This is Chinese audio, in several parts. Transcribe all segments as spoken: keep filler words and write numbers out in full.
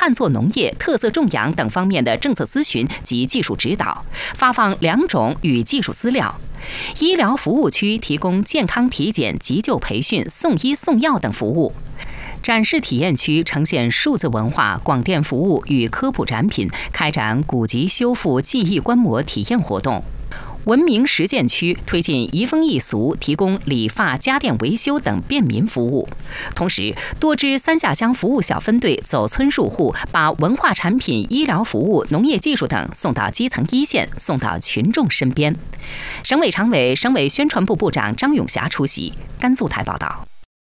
旱作农业、特色种养等方面的政策咨询及技术指导，发放两种与技术资料。医疗服务区提供健康体检、急救培训、送医送药等服务。展示体验区呈现数字文化、广电服务与科普展品，开展古籍修复、记忆观摩体验活动。文明实践区推进移风易俗，提供理发、家电维修等便民服务。同时，多支三下乡服务小分队走村入户，把文化产品、医疗服务、农业技术等送到基层一线，送到群众身边。省委常委、省委宣传部部长张永霞出席。甘肃台报道。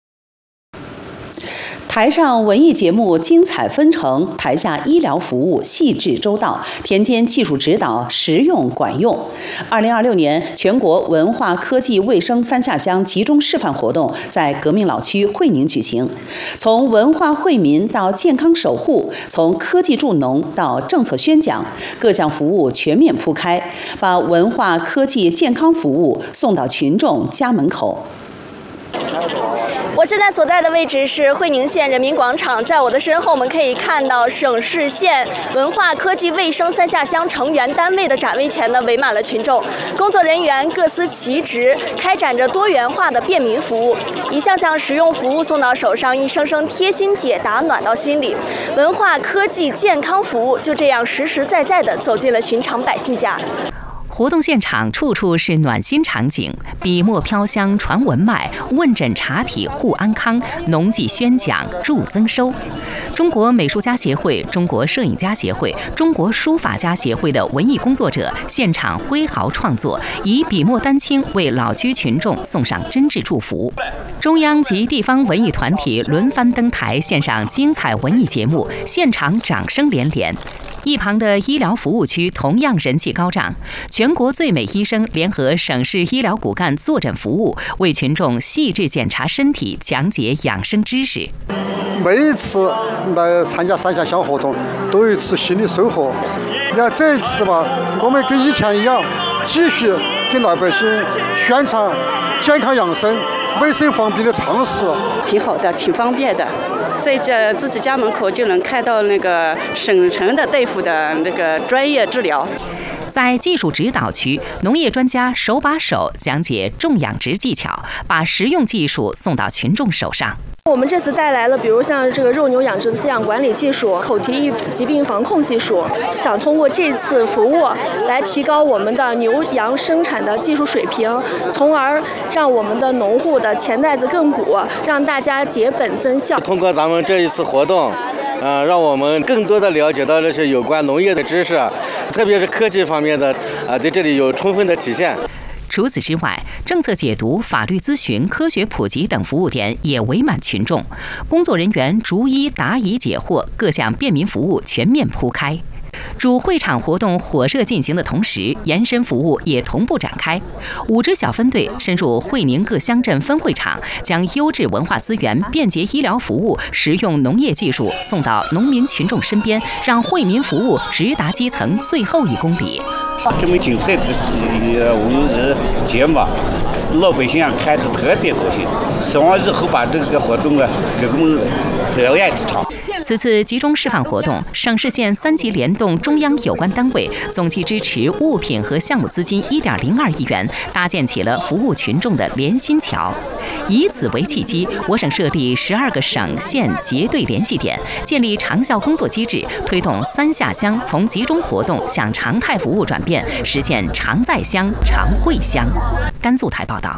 台上文艺节目精彩纷呈，台下医疗服务细致周到，田间技术指导实用管用。二零二六年全国文化科技卫生三下乡集中示范活动在革命老区会宁举行。从文化惠民到健康守护，从科技助农到政策宣讲，各项服务全面铺开，把文化科技健康服务送到群众家门口。 我现在所在的位置是会宁县人民广场，在我的身后，我们可以看到省市县文化科技卫生三下乡成员单位的展位前呢，围满了群众，工作人员各司其职，开展着多元化的便民服务，一项项实用服务送到手上，一声声贴心解答暖到心里。文化科技健康服务就这样实实在在地走进了寻常百姓家。 活动现场处处是暖心场景，笔墨飘香传文脉，问诊查体护安康，农技宣讲助增收。中国美术家协会、中国摄影家协会、中国书法家协会的文艺工作者现场挥毫创作，以笔墨丹青为老区群众送上真挚祝福。中央及地方文艺团体轮番登台献上精彩文艺节目，现场掌声连连。一旁的医疗服务区同样人气高涨，全国最美医生联合省市医疗骨干坐诊服务，为群众细致检查身体，讲解养生知识。 每一次来参加三下乡活动，都有一次新的收获。你看这一次吧，我们跟以前一样，继续给老百姓宣传健康养生、卫生方面的常识。 挺好的，挺方便的。在这自己家门口就能看到那个省城的大夫的那个专业治疗。 在技术指导区，农业专家手把手讲解种养殖技巧，把实用技术送到群众手上。 我们这次带来了，比如像这个肉牛养殖的饲养管理技术、口蹄疫疾病防控技术，想通过这次服务来提高我们的牛羊生产的技术水平，从而让我们的农户的钱袋子更鼓，让大家节本增效。 通过咱们这一次活动，呃，让我们更多的了解到这些有关农业的知识，特别是科技方面的，啊，在这里有充分的体现。 除此之外，政策解读、法律咨询、科学普及等服务点也围满群众，工作人员逐一答疑解惑，各项便民服务全面铺开。主会场活动火热进行的同时，延伸服务也同步展开。五支小分队深入会宁各乡镇分会场，将优质文化资源、便捷医疗服务、实用农业技术送到农民群众身边，让惠民服务直达基层最后一公里。 这么精彩的文艺节目，老百姓看得特别高兴，希望日后把这个活动啊给我们表演一场。 此次集中示范活动，省市县三级联动中央有关单位总计支持物品和项目资金一点零二亿元，搭建起了服务群众的连心桥。以此为契机，我省设立十二个省县结对联系点，建立长效工作机制，推动三下乡从集中活动向常态服务转变，实现常在乡、常会乡。甘肃台报道。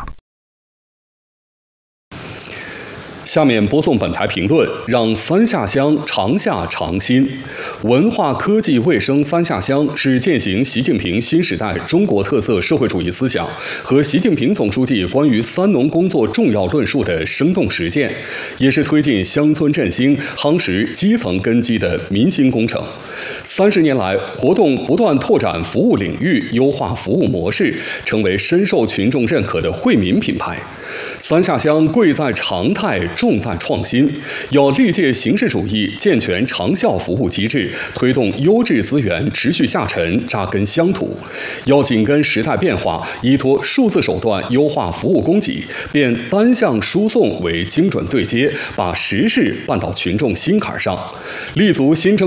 下面播送本台评论，让三下乡常下常新。文化科技卫生三下乡是践行习近平新时代中国特色社会主义思想和习近平总书记关于三农工作重要论述的生动实践，也是推进乡村振兴、夯实基层根基的民心工程。三十年来，活动不断拓展服务领域，优化服务模式，成为深受群众认可的惠民品牌。三下乡贵在常态，重在创新，要历届形式主义健全长效服务机制，推动优质资源持续下沉扎根乡土，要紧跟时代变化，依托数字手段优化服务供给，变单向输送为精准对接，把实事办到群众心坎上，立足新征